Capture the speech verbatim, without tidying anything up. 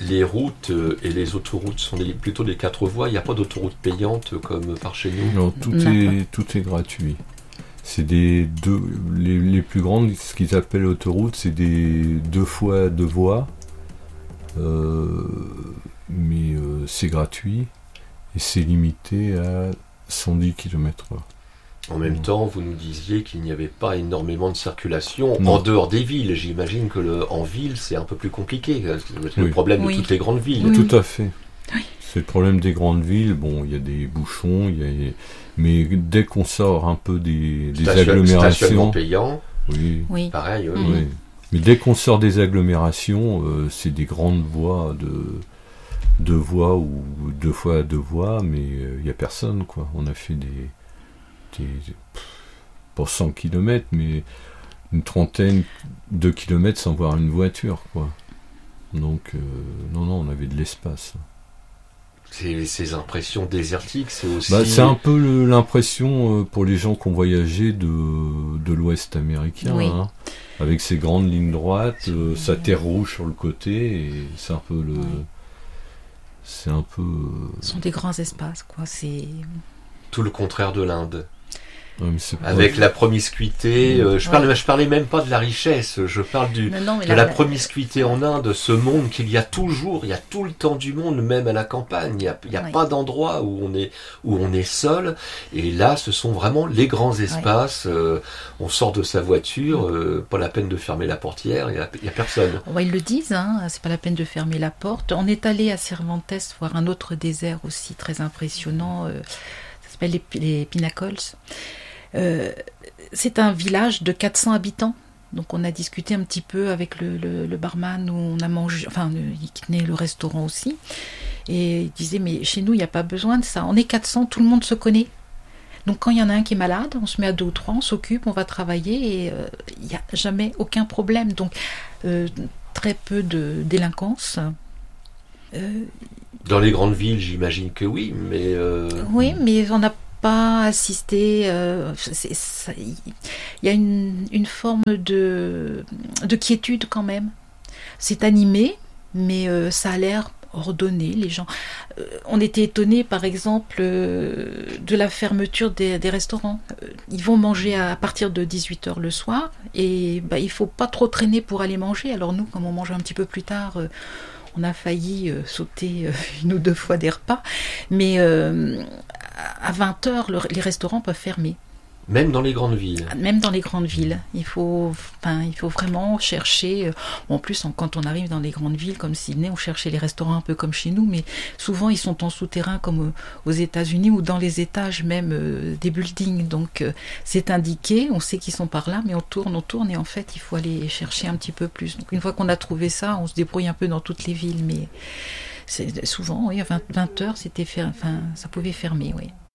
les routes et les autoroutes sont des, plutôt des quatre voies. Il n'y a pas d'autoroute payante comme par chez nous. Non, tout Non. est tout est gratuit. C'est des deux les, les plus grandes, ce qu'ils appellent autoroutes, c'est des deux fois deux voies. Euh, mais euh, c'est gratuit et c'est limité à cent dix kilomètres heure. En même Mmh. temps, vous nous disiez qu'il n'y avait pas énormément de circulation Non. en dehors des villes. J'imagine que le, en ville, c'est un peu plus compliqué. C'est le Oui. problème Oui. de toutes les grandes villes. Oui. Tout à fait. Oui. C'est le problème des grandes villes. Bon, il y a des bouchons, il y a... mais dès qu'on sort un peu des, des Station- Stationnement agglomérations, payant, oui, Oui. pareil. oui. Mhm. oui. Mais dès qu'on sort des agglomérations, euh, c'est des grandes voies de deux voies ou deux fois deux voies, mais il euh, n'y a personne, quoi. On a fait des, des pff, pas cent kilomètres, mais une trentaine de kilomètres sans voir une voiture, quoi. Donc, euh, non, non, on avait de l'espace. C'est- Ces impressions désertiques, c'est aussi. Bah, c'est un peu le- l'impression euh, pour les gens qui ont voyagé de, de l'Ouest américain, Oui. hein, avec ces grandes lignes droites, euh, sa terre rouge sur le côté, et c'est un peu le, Oui. c'est un peu, euh, Ce sont des grands espaces, quoi. C'est... tout le contraire de l'Inde. ouais, mais c'est pas- Avec la promiscuité, euh, je, Ouais. parlais, je parlais même pas de la richesse, je parle du, Non, non, mais de là, la là- promiscuité en Inde, ce monde qu'il y a toujours, il y a tout le temps du monde, même à la campagne, il n'y a, il y a Ouais. pas d'endroit où on est où on est seul, et là ce sont vraiment les grands espaces, euh, on sort de sa voiture, euh, pas la peine de fermer la portière, il y a, il y a personne. Ouais, ils le disent, hein, c'est pas la peine de fermer la porte. On est allé à Cervantes voir un autre désert aussi très impressionnant, euh, ça s'appelle les, les Pinnacles. Euh, c'est un village de quatre cents habitants. Donc on a discuté un petit peu avec le, le, le barman où on a mangé, enfin le, il tenait le restaurant aussi. Et il disait mais chez nous il n'y a pas besoin de ça. On est quatre cents, tout le monde se connaît. Donc quand il y en a un qui est malade, on se met à deux ou trois, on s'occupe, on va travailler et euh, il n'y a jamais aucun problème. Donc euh, très peu de délinquance. Euh, Dans les grandes villes, j'imagine que oui, mais euh, oui, mais on n'a pas assisté. Euh, c'est- ça- Il y a une, une forme de, de quiétude quand même. C'est animé, mais euh, ça a l'air ordonné. Les gens. Euh, on était étonnés, par exemple, euh, de la fermeture des, des restaurants. Euh, ils vont manger à partir de dix-huit heures le soir, et bah, il faut pas trop traîner pour aller manger. Alors nous, comme on mange un petit peu plus tard. Euh, on a failli euh, sauter euh, une ou deux fois des repas, mais euh, à vingt heures, le- les restaurants peuvent fermer, même dans les grandes villes. même dans les grandes villes. Il faut, enfin, il faut vraiment chercher. euh, En plus, en- quand on arrive dans les grandes villes comme Sydney, on cherchait les restaurants un peu comme chez nous, mais souvent ils sont en souterrain comme euh, aux États-Unis ou dans les étages même euh, des buildings. Donc euh, c'est indiqué, on sait qu'ils sont par là, mais on tourne, on tourne et en fait il faut aller chercher un petit peu plus. Donc une fois qu'on a trouvé ça, on se débrouille un peu dans toutes les villes, mais c'est souvent, oui, à vingt heures, c'était fer- enfin, ça pouvait fermer, oui.